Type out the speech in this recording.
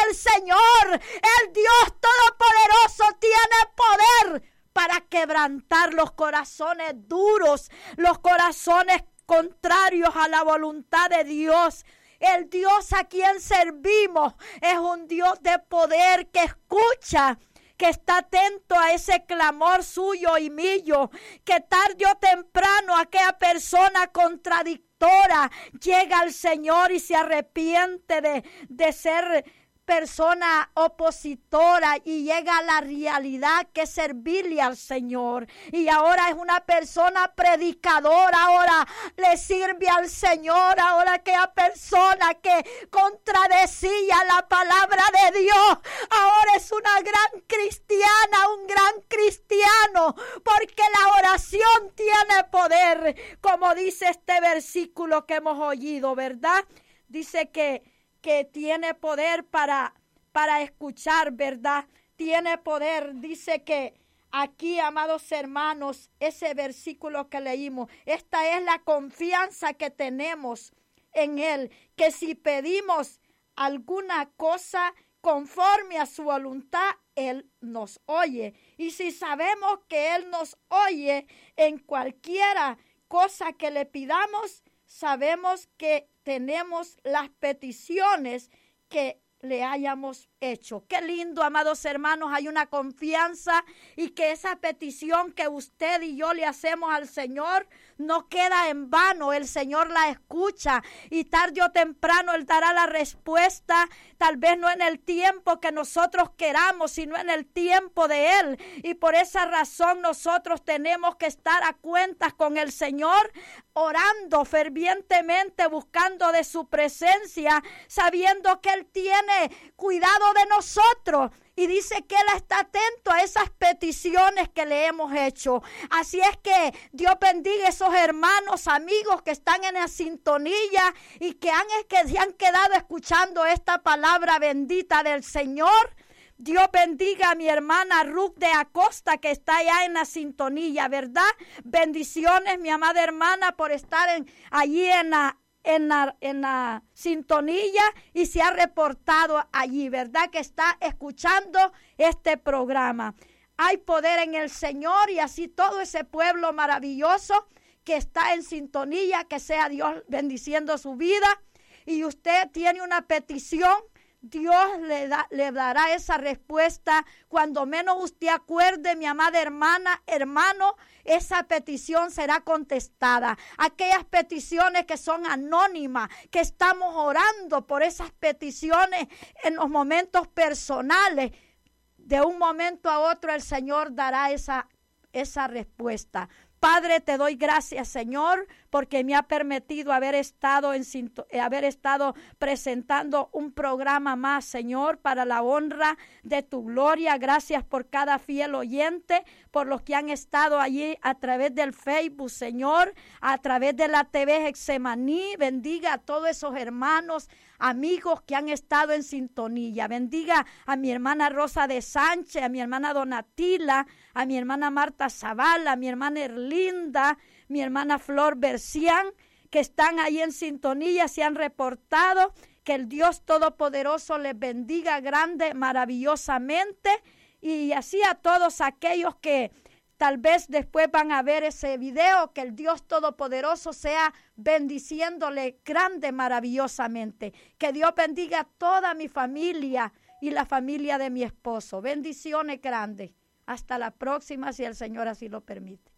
el Señor, el Dios Todopoderoso, tiene poder para quebrantar los corazones duros, los corazones contrarios a la voluntad de Dios. El Dios a quien servimos es un Dios de poder que escucha, que está atento a ese clamor suyo y mío, que tarde o temprano aquella persona contradictora llega al Señor y se arrepiente de ser persona opositora y llega a la realidad que es servirle al Señor, y ahora es una persona predicadora, ahora le sirve al Señor. Ahora aquella persona que contradecía la palabra de Dios, ahora es una gran cristiana, un gran cristiano, porque la oración tiene poder, como dice este versículo que hemos oído, ¿verdad? Dice que tiene poder para escuchar, ¿verdad? Tiene poder. Dice que aquí, amados hermanos, ese versículo que leímos, esta es la confianza que tenemos en Él, que si pedimos alguna cosa conforme a su voluntad, Él nos oye. Y si sabemos que Él nos oye en cualquiera cosa que le pidamos, sabemos que tenemos las peticiones que le hayamos hecho. Qué lindo, amados hermanos, hay una confianza, y que esa petición que usted y yo le hacemos al Señor no queda en vano. El Señor la escucha y tarde o temprano Él dará la respuesta, tal vez no en el tiempo que nosotros queramos, sino en el tiempo de Él. Y por esa razón nosotros tenemos que estar a cuentas con el Señor, orando fervientemente, buscando de su presencia, sabiendo que Él tiene cuidado de nosotros. Y dice que Él está atento a esas peticiones que le hemos hecho. Así es que Dios bendiga a esos hermanos, amigos que están en la sintonía y que se han quedado escuchando esta palabra bendita del Señor. Dios bendiga a mi hermana Ruth de Acosta, que está allá en la sintonía, ¿verdad? Bendiciones, mi amada hermana, por estar allí en la sintonía y se ha reportado allí, ¿verdad? Que está escuchando este programa. Hay poder en el Señor, y así todo ese pueblo maravilloso que está en sintonía, que sea Dios bendiciendo su vida. Y usted tiene una petición, Dios le dará esa respuesta. Cuando menos usted acuerde, mi amada hermana, hermano, esa petición será contestada. Aquellas peticiones que son anónimas, que estamos orando por esas peticiones en los momentos personales, de un momento a otro el Señor dará esa respuesta. Padre, te doy gracias, Señor, porque me ha permitido haber estado presentando un programa más, Señor, para la honra de tu gloria. Gracias por cada fiel oyente, por los que han estado allí a través del Facebook, Señor, a través de la TV Getsemaní. Bendiga a todos esos hermanos, amigos que han estado en sintonía. Bendiga a mi hermana Rosa de Sánchez, a mi hermana Donatila, a mi hermana Marta Zavala, a mi hermana Erlinda, mi hermana Flor Bercián, que están ahí en sintonía, se han reportado. Que el Dios Todopoderoso les bendiga grande, maravillosamente, y así a todos aquellos que tal vez después van a ver ese video, que el Dios Todopoderoso sea bendiciéndole grande, maravillosamente. Que Dios bendiga a toda mi familia y la familia de mi esposo. Bendiciones grandes. Hasta la próxima, si el Señor así lo permite.